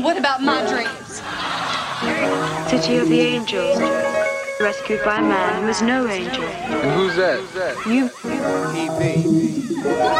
what about my dreams? City of the Angels. Rescued by a man who is no angel. And who's that? You. EP.